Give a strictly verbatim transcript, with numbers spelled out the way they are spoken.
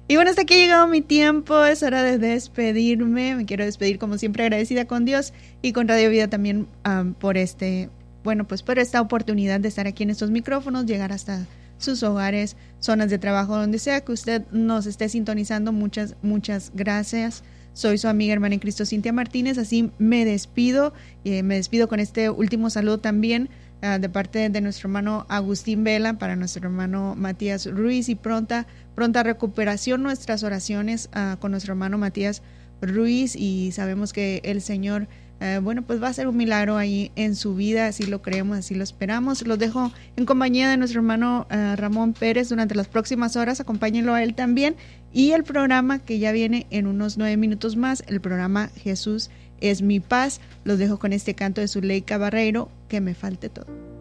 Y bueno, hasta aquí ha llegado mi tiempo, es hora de despedirme. Me quiero despedir como siempre agradecida con Dios y con Radio Vida también um, por este, bueno, pues por esta oportunidad de estar aquí en estos micrófonos, llegar hasta sus hogares, zonas de trabajo, donde sea que usted nos esté sintonizando. Muchas, muchas gracias. Soy su amiga hermana en Cristo, Cintia Martínez. Así me despido. Eh, me despido con este último saludo también uh, de parte de nuestro hermano Agustín Vela para nuestro hermano Matías Ruiz, y pronta, pronta recuperación. Nuestras oraciones uh, con nuestro hermano Matías Ruiz, y sabemos que el Señor Uh, bueno, pues va a ser un milagro ahí en su vida, así lo creemos, así lo esperamos. Los dejo en compañía de nuestro hermano uh, Ramón Pérez durante las próximas horas. Acompáñenlo a él también, y el programa que ya viene en unos nueve minutos más, el programa Jesús es mi paz. Los dejo con este canto de Zuleika Barreiro, Que me falte todo.